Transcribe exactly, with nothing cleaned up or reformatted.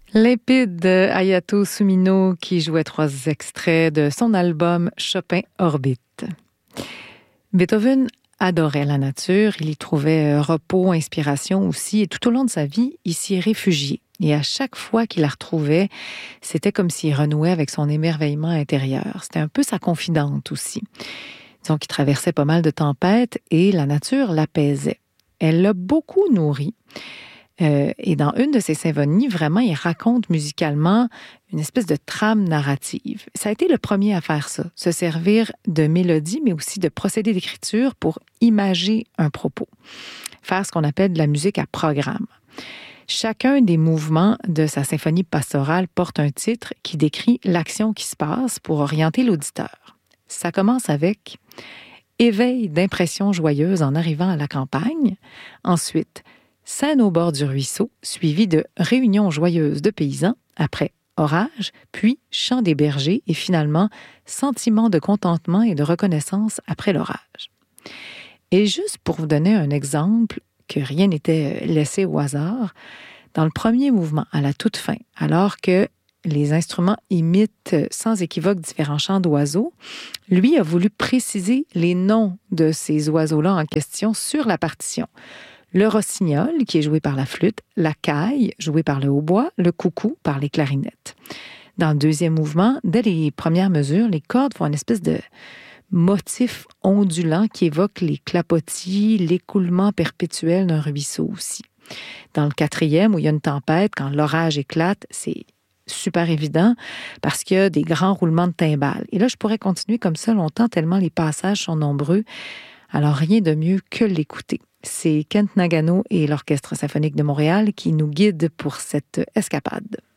Limpide de Hayato Sumino qui jouait trois extraits de son album Chopin Orbite. Beethoven adorait la nature, il y trouvait repos, inspiration aussi, et tout au long de sa vie, il s'y est réfugié. Et à chaque fois qu'il la retrouvait, c'était comme s'il renouait avec son émerveillement intérieur. C'était un peu sa confidente aussi. Disons qu'il traversait pas mal de tempêtes et la nature l'apaisait. Elle l'a beaucoup nourri. Euh, et dans une de ses symphonies, vraiment, il raconte musicalement une espèce de trame narrative. Ça a été le premier à faire ça, se servir de mélodies, mais aussi de procédés d'écriture pour imager un propos. Faire ce qu'on appelle de la musique à programme. Chacun des mouvements de sa symphonie pastorale porte un titre qui décrit l'action qui se passe pour orienter l'auditeur. Ça commence avec « Éveil d'impressions joyeuses en arrivant à la campagne ». Ensuite, scène au bord du ruisseau, suivie de réunion joyeuse de paysans, après orage, puis chant des bergers et finalement sentiment de contentement et de reconnaissance après l'orage. Et juste pour vous donner un exemple, que rien n'était laissé au hasard, dans le premier mouvement, à la toute fin, alors que les instruments imitent sans équivoque différents chants d'oiseaux, lui a voulu préciser les noms de ces oiseaux-là en question sur la partition. Le rossignol, qui est joué par la flûte, la caille, jouée par le hautbois, le coucou par les clarinettes. Dans le deuxième mouvement, dès les premières mesures, les cordes font une espèce de motif ondulant qui évoque les clapotis, l'écoulement perpétuel d'un ruisseau aussi. Dans le quatrième, où il y a une tempête, quand l'orage éclate, c'est super évident parce qu'il y a des grands roulements de timbales. Et là, je pourrais continuer comme ça longtemps tellement les passages sont nombreux. Alors, rien de mieux que l'écouter. C'est Kent Nagano et l'Orchestre symphonique de Montréal qui nous guident pour cette escapade.